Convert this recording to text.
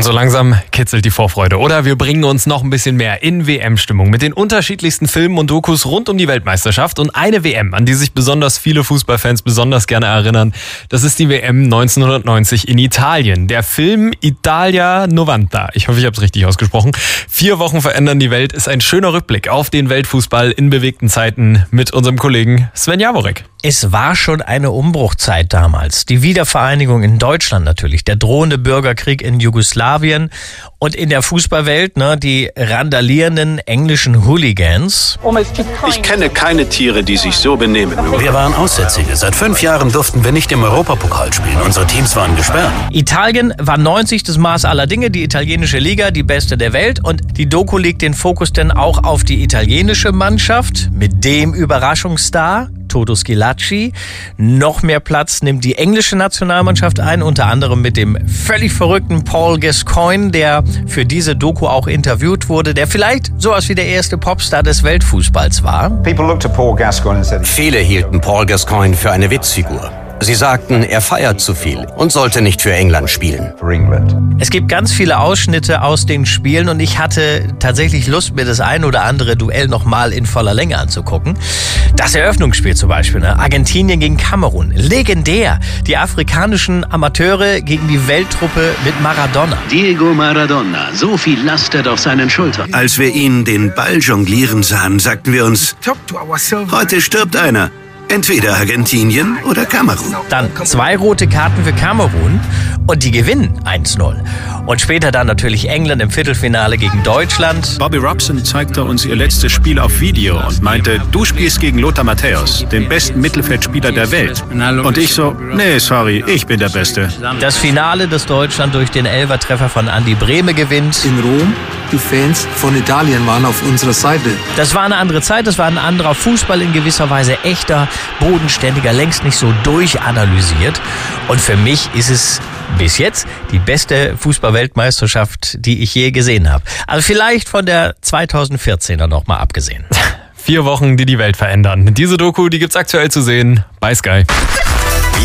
Und so langsam kitzelt die Vorfreude, oder? Wir bringen uns noch ein bisschen mehr in WM-Stimmung mit den unterschiedlichsten Filmen und Dokus rund um die Weltmeisterschaft. Und eine WM, an die sich besonders viele Fußballfans besonders gerne erinnern, das ist die WM 1990 in Italien. Der Film Italia 90. Ich hoffe, ich habe es richtig ausgesprochen. 4 Wochen verändern die Welt ist ein schöner Rückblick auf den Weltfußball in bewegten Zeiten mit unserem Kollegen Sven Jaworek. Es war schon eine Umbruchzeit damals. Die Wiedervereinigung in Deutschland natürlich, der drohende Bürgerkrieg in Jugoslawien und in der Fußballwelt die randalierenden englischen Hooligans. Ich kenne keine Tiere, die sich so benehmen. Wir waren Aussätzige. Seit 5 Jahren durften wir nicht im Europapokal spielen. Unsere Teams waren gesperrt. Italien war 90 das Maß aller Dinge, die italienische Liga, die beste der Welt. Und die Doku legt den Fokus denn auch auf die italienische Mannschaft mit dem Überraschungsstar Toto Schillaci. Noch mehr Platz nimmt die englische Nationalmannschaft ein, unter anderem mit dem völlig verrückten Paul Gascoigne, der für diese Doku auch interviewt wurde, der vielleicht sowas wie der erste Popstar des Weltfußballs war. Viele hielten Paul Gascoigne für eine Witzfigur. Sie sagten, er feiert zu viel und sollte nicht für England spielen. Es gibt ganz viele Ausschnitte aus den Spielen und ich hatte tatsächlich Lust, mir das ein oder andere Duell nochmal in voller Länge anzugucken. Das Eröffnungsspiel zum Beispiel, Argentinien gegen Kamerun. Legendär. Die afrikanischen Amateure gegen die Welttruppe mit Maradona. Diego Maradona, so viel Last hat auf seinen Schultern. Als wir ihn den Ball jonglieren sahen, sagten wir uns, heute stirbt einer. Entweder Argentinien oder Kamerun. Dann 2 rote Karten für Kamerun und die gewinnen 1-0. Und später dann natürlich England im Viertelfinale gegen Deutschland. Bobby Robson zeigte uns ihr letztes Spiel auf Video und meinte, du spielst gegen Lothar Matthäus, den besten Mittelfeldspieler der Welt. Und ich so, nee, sorry, ich bin der Beste. Das Finale, das Deutschland durch den Elfertreffer von Andi Brehme gewinnt. In Rom, die Fans von Italien waren auf unserer Seite. Das war eine andere Zeit, das war ein anderer Fußball, in gewisser Weise echter, bodenständiger, längst nicht so durchanalysiert. Und für mich ist es bis jetzt die beste Fußball-Weltmeisterschaft, die ich je gesehen habe. Also vielleicht von der 2014er nochmal abgesehen. 4 Wochen, die die Welt verändern. Diese Doku, die gibt's aktuell zu sehen bei Sky.